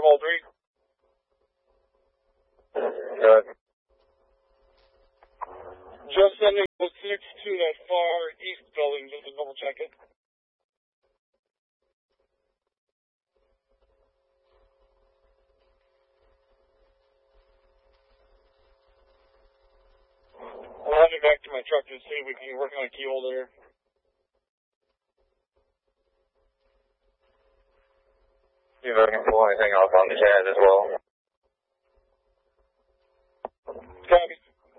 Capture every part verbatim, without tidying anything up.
all three. Good. Just sending oh six to that far east building just to double check it. I'll head it back to my truck to see if we can work on a keyhole there. See if I can pull anything off on the head as well. Copy.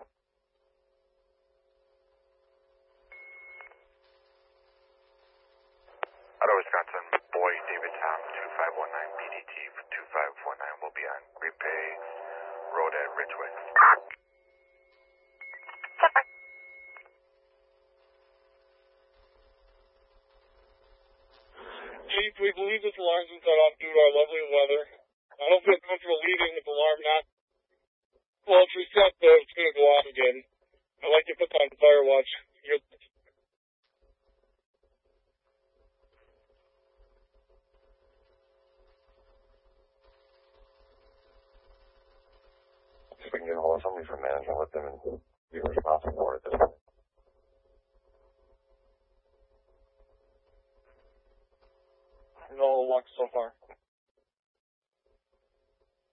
Auto Wisconsin, Boy, David Tom, two five one nine P D T two five four nine will be on Green Bay Road at Ridgewick. Chief, we believe this alarm's been set off due to our lovely weather. I don't feel comfortable leaving with the alarm not. Well, it's reset, though. It's going to go off again. I'd like to put on fire watch. You're... If we can get a hold of somebody from management, let them be responsible for it at this point. No luck so far.